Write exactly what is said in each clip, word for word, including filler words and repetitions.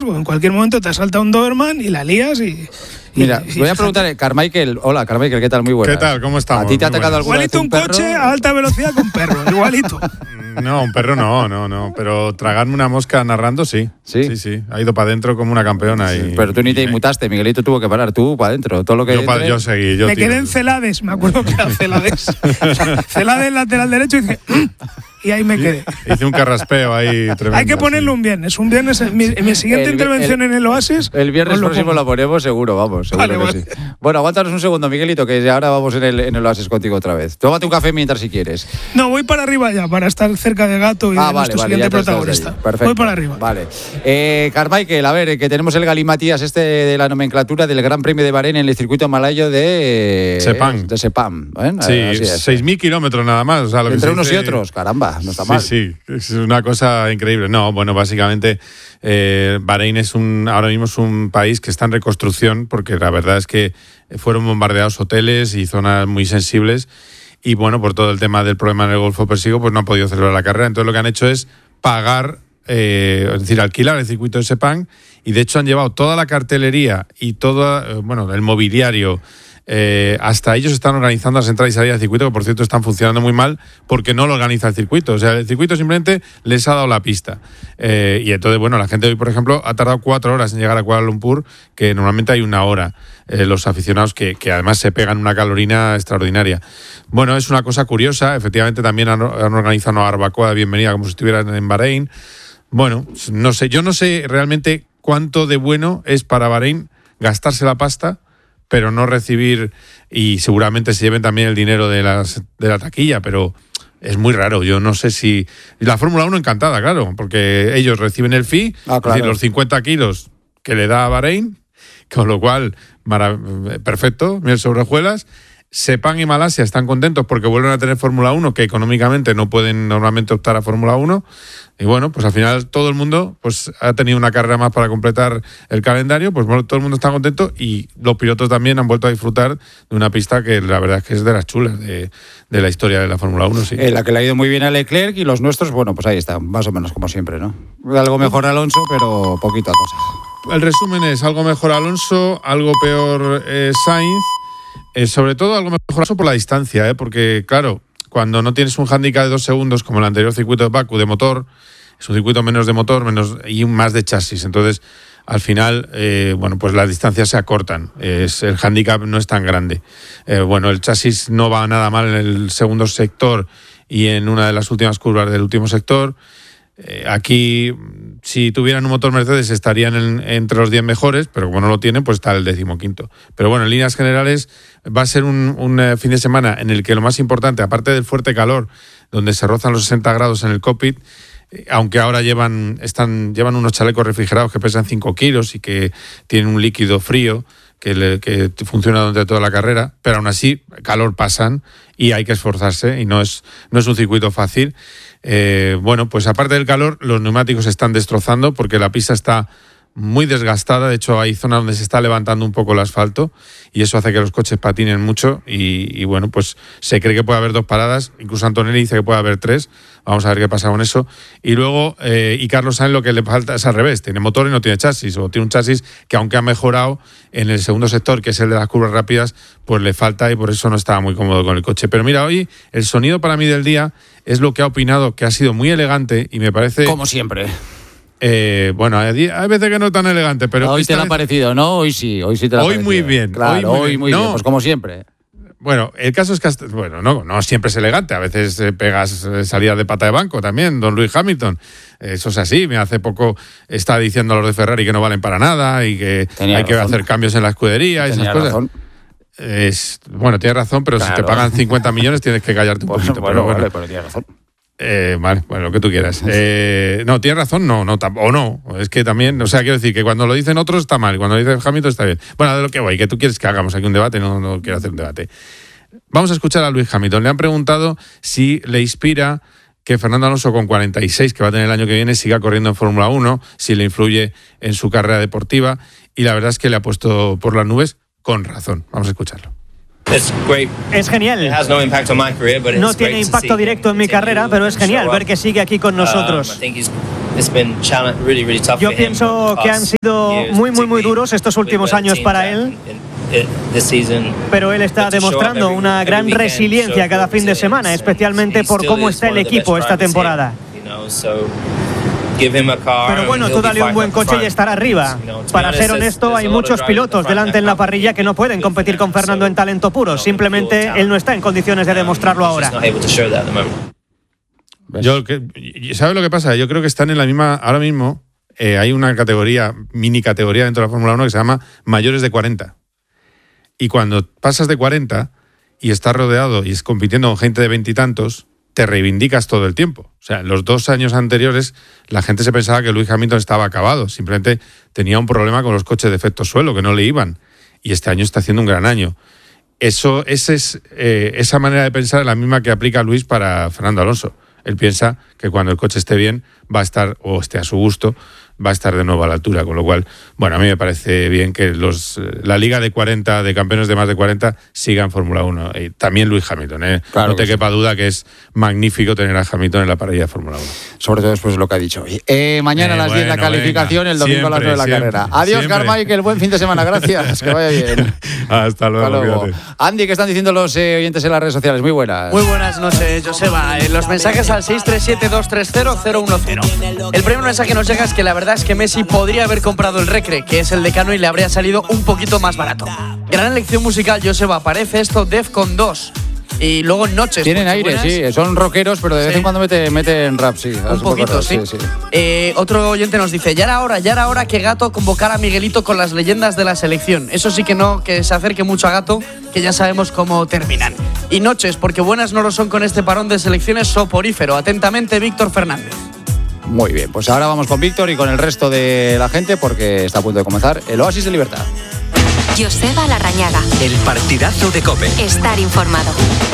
porque en cualquier momento te asalta un Doberman y la lías y... Mira, y, voy y, a preguntarle, Carmichael, hola Carmichael, ¿qué tal? Muy buenas. ¿Qué tal? ¿Cómo estamos? ¿A ti te ha Muy atacado alguna vez igualito un, un perro? coche a alta velocidad con perro, igualito. No, un perro no, no, no. Pero tragarme una mosca narrando, sí. Sí. Sí, sí. Ha ido para adentro como una campeona. Sí, y, pero tú ni te y, inmutaste, Miguelito tuvo que parar, tú para adentro. Todo lo que yo, pa, entre... yo seguí. Yo me tiro. quedé en Celades, me acuerdo que era Celades. Celades lateral derecho y dije... Y ahí me quedé. Hice un carraspeo ahí tremendo. Hay que ponerlo sí. un viernes. Un viernes, en mi, en mi siguiente El, intervención el, en el Oasis. El viernes lo próximo pongo. lo ponemos seguro, vamos. Seguro Vale, que vale. sí. Bueno, aguántanos un segundo, Miguelito, que ahora vamos en el, en el Oasis contigo otra vez. Tómate un café mientras si quieres. No, voy para arriba ya, para estar cerca de Gato y Ah, de vale, nuestro vale, siguiente ya te estás protagonista. ahí. Perfecto. Voy para arriba. Vale. Eh, Carmichael, a ver, que tenemos el galimatías este de la nomenclatura del Gran Premio de Bahrein en el circuito malayo de Sepang. De Sepang, ¿eh? Sí, Así es. seis mil kilómetros nada más. O sea, lo que Entre se unos dice... y otros, caramba, no está sí, mal. Sí, es una cosa increíble. No, bueno, básicamente eh, Bahrein es un ahora mismo es un país que está en reconstrucción porque la verdad es que fueron bombardeados hoteles y zonas muy sensibles y bueno, por todo el tema del problema en el Golfo Persico, pues no han podido celebrar la carrera. Entonces lo que han hecho es pagar, eh, es decir, alquilar el circuito de Sepang y de hecho han llevado toda la cartelería y todo, eh, bueno, el mobiliario. Eh, hasta ellos están organizando las entradas y salidas del circuito, que por cierto están funcionando muy mal porque no lo organiza el circuito. O sea, el circuito simplemente les ha dado la pista. Eh, y entonces, bueno, la gente hoy, por ejemplo, ha tardado cuatro horas en llegar a Kuala Lumpur, que normalmente hay una hora. Eh, los aficionados que, que además se pegan una calorina extraordinaria. Bueno, es una cosa curiosa. Efectivamente, también han, han organizado una barbacoa de bienvenida como si estuvieran en Bahrein. Bueno, no sé, yo no sé realmente cuánto de bueno es para Bahrein gastarse la pasta, pero no recibir, y seguramente se lleven también el dinero de, las, de la taquilla, pero es muy raro. Yo no sé si... La Fórmula uno encantada, claro, porque ellos reciben el fee, Ah, claro. es decir, los cincuenta kilos que le da a Bahrein, con lo cual, mara, perfecto, miel sobre hojuelas. Sepang y Malasia están contentos porque vuelven a tener Fórmula uno, que económicamente no pueden normalmente optar a Fórmula uno. Y bueno, pues al final todo el mundo pues ha tenido una carrera más para completar el calendario, pues bueno, todo el mundo está contento y los pilotos también han vuelto a disfrutar de una pista que la verdad es que es de las chulas de, de la historia de la Fórmula uno. Sí. Eh, la que le ha ido muy bien a Leclerc y los nuestros, bueno, pues ahí están, más o menos como siempre, ¿no? Algo mejor Alonso, pero poquito a cosa. El resumen es algo mejor Alonso, algo peor eh, Sainz. Eh, sobre todo algo mejor por la distancia, ¿eh? Porque claro, cuando no tienes un hándicap de dos segundos como el anterior circuito de Bakú de motor, es un circuito menos de motor menos y más de chasis, entonces al final, eh, bueno, pues las distancias se acortan, es, el hándicap no es tan grande. Eh, bueno, el chasis no va nada mal en el segundo sector y en una de las últimas curvas del último sector. Eh, aquí, si tuvieran un motor Mercedes estarían en, entre los diez mejores, pero como no lo tienen, pues está el decimoquinto. Pero bueno, en líneas generales va a ser un, un eh, fin de semana en el que lo más importante, aparte del fuerte calor, donde se rozan los sesenta grados en el cockpit, eh, aunque ahora llevan, están, llevan unos chalecos refrigerados que pesan cinco kilos y que tienen un líquido frío que, le, que funciona durante toda la carrera, pero aún así calor pasan y hay que esforzarse y no es, no es un circuito fácil. Eh, bueno, pues aparte del calor, los neumáticos se están destrozando porque la pista está muy desgastada. De hecho, hay zonas donde se está levantando un poco el asfalto y eso hace que los coches patinen mucho y, y bueno, pues se cree que puede haber dos paradas. Incluso Antonelli dice que puede haber tres. Vamos a ver qué pasa con eso. Y luego, eh, y Carlos Sainz lo que le falta es al revés. Tiene motor y no tiene chasis. O tiene un chasis que aunque ha mejorado en el segundo sector, que es el de las curvas rápidas, pues le falta y por eso no estaba muy cómodo con el coche. Pero mira, hoy el sonido para mí del día es lo que ha opinado, que ha sido muy elegante y me parece... Como siempre. Eh, bueno, hay, hay veces que no tan elegante, pero... Hoy te lo ha parecido, ¿no? Hoy sí, hoy sí te lo ha Hoy parecido. muy bien. Claro, hoy muy hoy bien. muy No. bien, pues como siempre. Bueno, el caso es que, hasta, bueno, no, no siempre es elegante, a veces eh, pegas eh, salidas de pata de banco también, don Lewis Hamilton. Eso es así, hace poco está diciendo a los de Ferrari que no valen para nada y que Tenía hay que razón. hacer cambios en la escudería y esas Tenía cosas. razón. Es, bueno, tienes razón, pero Claro. si te pagan cincuenta millones tienes que callarte un Bueno, poquito. bueno, pero bueno, vale, pero tiene razón. Eh, vale, bueno, lo que tú quieras. Eh, no, tienes razón, no, no, o no. Es que también, o sea, quiero decir que cuando lo dicen otros está mal, cuando lo dice Hamilton está bien. Bueno, de lo que voy, que tú quieres que hagamos aquí un debate, no, no quiero hacer un debate. Vamos a escuchar a Lewis Hamilton. Le han preguntado si le inspira que Fernando Alonso, con cuarenta y seis, que va a tener el año que viene, siga corriendo en Fórmula uno, si le influye en su carrera deportiva, y la verdad es que le ha puesto por las nubes con razón. Vamos a escucharlo. Es genial. No tiene impacto directo en mi carrera, pero es genial ver que sigue aquí con nosotros. Yo pienso que han sido muy, muy, muy duros estos últimos años para él, pero él está demostrando una gran resiliencia cada fin de semana, especialmente por cómo está el equipo esta temporada. Pero bueno, tú dale un buen coche y estará arriba. Para ser honesto, hay muchos pilotos delante en la parrilla que no pueden competir con Fernando en talento puro. Simplemente él no está en condiciones de demostrarlo ahora. Yo, ¿sabes lo que pasa? Yo creo que están en la misma... Ahora mismo eh, hay una categoría, mini categoría dentro de la Fórmula uno que se llama mayores de cuarenta. Y cuando pasas de cuarenta y estás rodeado y es compitiendo con gente de veintitantos, te reivindicas todo el tiempo. O sea, en los dos años anteriores la gente se pensaba que Lewis Hamilton estaba acabado. Simplemente tenía un problema con los coches de efecto suelo, que no le iban. Y este año está haciendo un gran año. Eso, ese es, eh, esa manera de pensar es la misma que aplica Luis para Fernando Alonso. Él piensa que cuando el coche esté bien, va a estar, o esté a su gusto, va a estar de nuevo a la altura. Con lo cual, bueno, a mí me parece bien que los la liga de cuarenta, de campeones de más de cuarenta, siga en Fórmula uno. Y también Lewis Hamilton, ¿eh? Claro, no te quepa sí. duda que es magnífico tener a Hamilton en la parrilla de Fórmula uno. Sobre todo después de lo que ha dicho hoy. Eh, mañana eh, a las bueno, diez la calificación, venga. El domingo siempre, a las nueve la siempre, carrera. Adiós, siempre. Carmichael, buen fin de semana, gracias. Que vaya bien. Hasta luego. Hasta luego. Andy, ¿qué están diciendo los eh, oyentes en las redes sociales? Muy buenas. Muy buenas noches, Joseba. Eh, los mensajes al seis tres siete dos tres cero cero uno cero. El primer mensaje que nos llega es que la verdad es que Messi podría haber comprado el Recre, que es el decano, y le habría salido un poquito más barato. Gran elección musical, Joseba. Parece esto Defcon dos. Y luego Noches. Tienen aire, buenas. Sí. Son rockeros, pero de vez sí. en cuando meten mete rap, sí. Un poquito, sí. sí, sí. Eh, otro oyente nos dice, ya era hora, ya era hora que Gato convocara a Miguelito con las leyendas de la selección. Eso sí que no, que se acerque mucho a Gato, que ya sabemos cómo terminan. Y Noches, porque buenas no lo son con este parón de selecciones soporífero. Atentamente, Víctor Fernández. Muy bien, pues ahora vamos con Víctor y con el resto de la gente porque está a punto de comenzar el Oasis de Libertad. Joseba Larrañaga. El partidazo de COPE. Estar informado.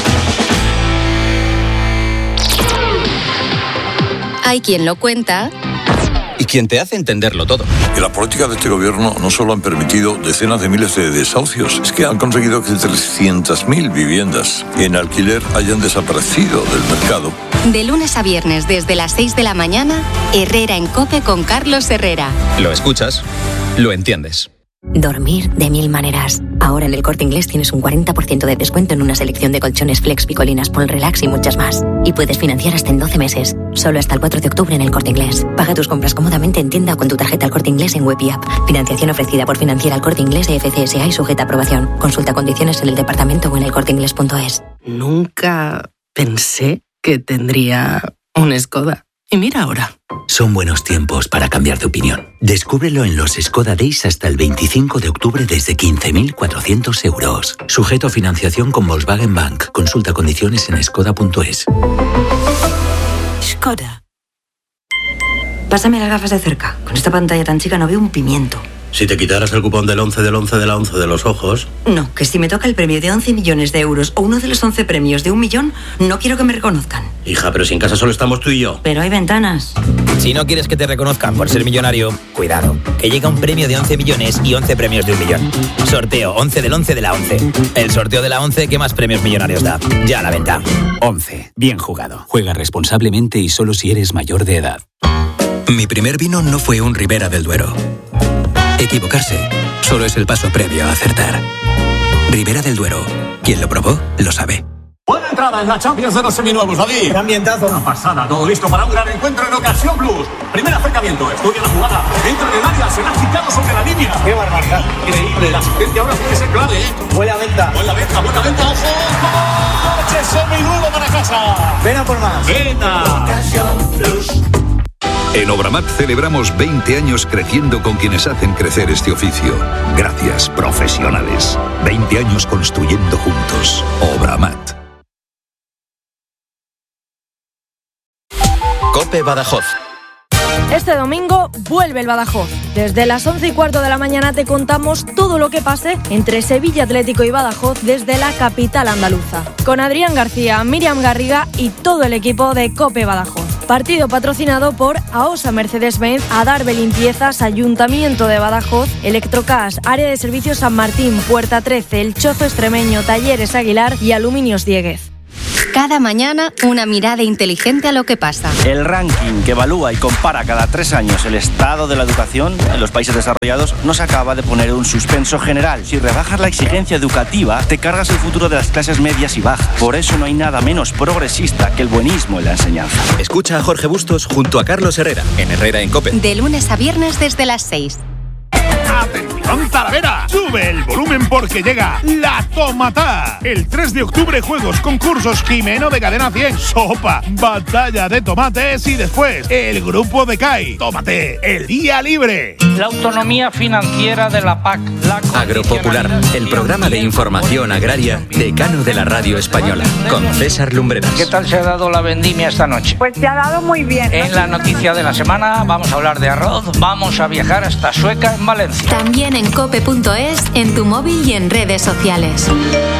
Hay quien lo cuenta y quien te hace entenderlo todo. Y la política de este gobierno no solo han permitido decenas de miles de desahucios, es que han conseguido que trescientas mil viviendas en alquiler hayan desaparecido del mercado. De lunes a viernes desde las seis de la mañana, Herrera en COPE con Carlos Herrera. Lo escuchas, lo entiendes. Dormir de mil maneras. Ahora en el Corte Inglés tienes un cuarenta por ciento de descuento en una selección de colchones Flex, Picolinas, Pol Relax y muchas más. Y puedes financiar hasta en doce meses. Solo hasta el cuatro de octubre en el Corte Inglés. Paga tus compras cómodamente en tienda o con tu tarjeta El Corte Inglés en web y app. Financiación ofrecida por Financiera El Corte Inglés e F C S A y sujeta a aprobación. Consulta condiciones en el departamento o en el corte inglés punto es. Nunca pensé que tendría un Skoda. Y mira ahora. Son buenos tiempos para cambiar de opinión. Descúbrelo en los Skoda Days hasta el veinticinco de octubre desde quince mil cuatrocientos euros. Sujeto a financiación con Volkswagen Bank. Consulta condiciones en skoda punto es. Skoda. Pásame las gafas de cerca. Con esta pantalla tan chica no veo un pimiento. Si te quitaras el cupón del once del once de la once de los ojos... No, que si me toca el premio de once millones de euros o uno de los once premios de un millón, no quiero que me reconozcan. Hija, pero si en casa solo estamos tú y yo. Pero hay ventanas. Si no quieres que te reconozcan por ser millonario, cuidado, que llega un premio de once millones y once premios de un millón. Sorteo once del once de la once. El sorteo de la once que más premios millonarios da. Ya a la venta. once. Bien jugado. Juega responsablemente y solo si eres mayor de edad. Mi primer vino no fue un Ribera del Duero. Equivocarse solo es el paso previo a acertar. Ribera del Duero. Quien lo probó, lo sabe. Buena entrada en la Champions de los seminuevos, David. Qué ambientazo. Una pasada, todo listo para un gran encuentro en Ocasión Plus. Primer acercamiento, estudia la jugada. Entra en el área, se la ha quitado sobre la línea. Qué barbaridad. Increíble, la asistencia ahora puede ser clave, ¿eh? Buena venta. Buena venta, buena venta, ojo. ¡Coche seminuevo para casa! Ven a por más. Venta. Ocasión Plus. En Obramat celebramos veinte años creciendo con quienes hacen crecer este oficio. Gracias, profesionales. veinte años construyendo juntos. Obramat. COPE Badajoz. Este domingo vuelve el Badajoz. Desde las once y cuarto de la mañana te contamos todo lo que pase entre Sevilla Atlético y Badajoz desde la capital andaluza. Con Adrián García, Miriam Garriga y todo el equipo de COPE Badajoz. Partido patrocinado por AOSA Mercedes-Benz, Adarve Limpiezas, Ayuntamiento de Badajoz, Electrocas, Área de Servicios San Martín, Puerta trece, El Chozo Extremeño, Talleres Aguilar y Aluminios Dieguez. Cada mañana, una mirada inteligente a lo que pasa. El ranking que evalúa y compara cada tres años el estado de la educación en los países desarrollados nos acaba de poner un suspenso general. Si rebajas la exigencia educativa, te cargas el futuro de las clases medias y bajas. Por eso no hay nada menos progresista que el buenismo en la enseñanza. Escucha a Jorge Bustos junto a Carlos Herrera, en Herrera en COPE. De lunes a viernes desde las seis. ¡Atención, Talavera! ¡Sube el volumen porque llega La Tomatá! El tres de octubre, juegos, concursos, Jimeno de Cadena cien, sopa, batalla de tomates y después el grupo de C A I. Tómate el día libre. La autonomía financiera de la P A C. La Agropopular, el programa de información agraria decano de la radio española, con César Lumbreras. ¿Qué tal se ha dado la vendimia esta noche? Pues se ha dado muy bien. En la noticia de la semana vamos a hablar de arroz, vamos a viajar hasta Sueca en Valencia. También en cope punto es, en tu móvil y en redes sociales.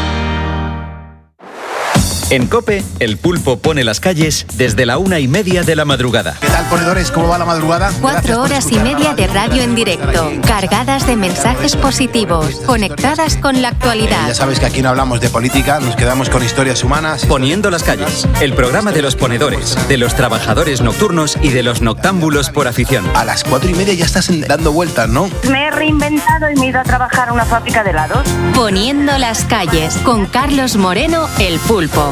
En COPE, el pulpo pone las calles desde la una y media de la madrugada. ¿Qué tal, ponedores? ¿Cómo va la madrugada? Cuatro horas y media de radio en directo, cargadas de mensajes positivos, conectadas con la actualidad. Eh, ya sabes que aquí no hablamos de política, nos quedamos con historias humanas. Poniendo las calles, el programa de los ponedores, de los trabajadores nocturnos y de los noctámbulos por afición. A las cuatro y media ya estás dando vueltas, ¿no? Me he reinventado y me he ido a trabajar a una fábrica de helados. Poniendo las calles, con Carlos Moreno, el pulpo.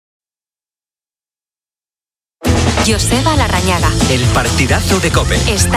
Joseba Larrañaga. El partidazo de COPE. Está